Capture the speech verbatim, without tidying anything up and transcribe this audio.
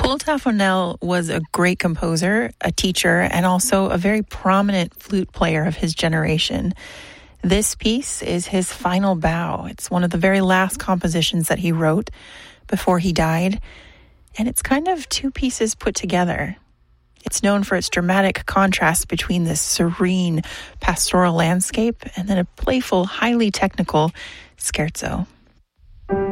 Paul Taffanel was a great composer, a teacher, and also a very prominent flute player of his generation. This piece is his final bow. It's one of the very last compositions that he wrote before he died, and it's kind of two pieces put together. It's known for its dramatic contrast between this serene pastoral landscape and then a playful, highly technical scherzo.